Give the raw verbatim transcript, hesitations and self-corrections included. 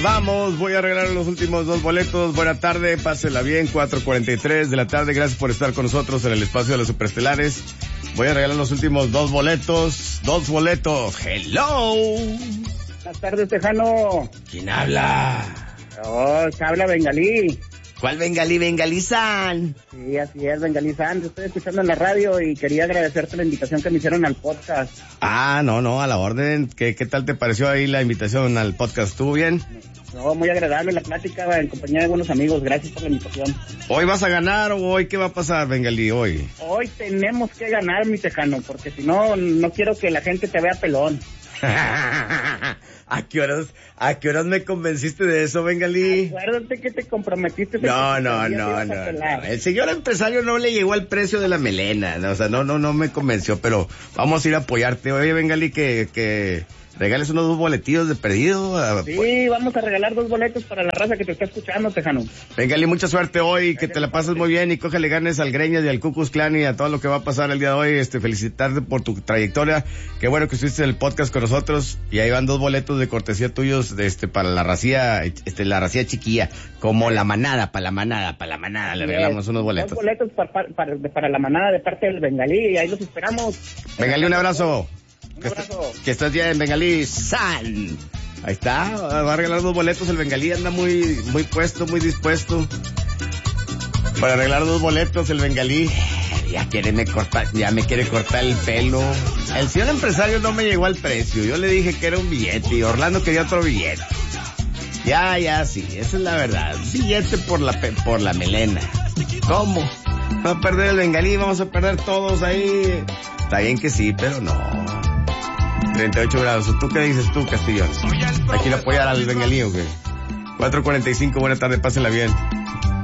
nos vamos. Voy a regalar los últimos dos boletos. Buena tarde, pásela bien. cuatro cuarenta y tres de la tarde. Gracias por estar con nosotros en el espacio de los superestelares. Voy a regalar los últimos dos boletos. Dos boletos. Hello. Buenas tardes, Tejano. ¿Quién habla? Oh, se habla Bengalí. ¿Cuál Bengalí? Bengalí-san. Sí, así es, Bengalí-san. Te estoy escuchando en la radio y quería agradecerte la invitación que me hicieron al podcast. Ah, no, no, a la orden. ¿Qué, qué tal te pareció ahí la invitación al podcast? ¿Estuvo bien? No, muy agradable la plática en compañía de buenos amigos. Gracias por la invitación. ¿Hoy vas a ganar o hoy qué va a pasar, Bengalí, hoy? Hoy tenemos que ganar, mi Tejano, porque si no, no quiero que la gente te vea pelón. ¿A qué horas, a qué horas me convenciste de eso, Bengalí? Acuérdate que te comprometiste. No, no, no, no, no. El señor empresario no le llegó al precio de la melena, no, o sea, no, no, no me convenció, pero vamos a ir a apoyarte. Oye, Bengalí, que, que regales unos dos boletillos de perdido. Sí, vamos a regalar dos boletos para la raza que te está escuchando, Tejano. Bengalí, mucha suerte hoy, que te la pases muy bien y cógele ganes al Greñas y al Ku Klux Klan y a todo lo que va a pasar el día de hoy. Este, felicitarte por tu trayectoria. Qué bueno que estuviste en el podcast con nosotros y ahí van dos boletos de cortesía tuyos, de este, para la racía, este, la racía chiquilla, como la manada, para la manada, para la manada, le regalamos unos boletos. Dos boletos para, para, para la manada de parte del Bengalí, y ahí los esperamos. Bengalí, un abrazo. Un abrazo. Que, que estás bien, Bengalí, san. Ahí está, va a regalar dos boletos, el Bengalí anda muy, muy puesto, muy dispuesto. Para arreglar dos boletos, el Bengalí ya quiere me cortar, ya me quiere cortar el pelo. El señor empresario no me llegó al precio. Yo le dije que era un billete y Orlando quería otro billete. Ya, ya, sí, esa es la verdad. Billete por la por la melena. ¿Cómo? Va a perder el Bengalí, vamos a perder todos ahí. Está bien que sí, pero no. treinta y ocho grados. ¿Tú qué dices tú, Castillón? ¿Hay que ir a apoyar al Bengalí o qué? cuatro cuarenta y cinco, buena tarde, pásenla bien.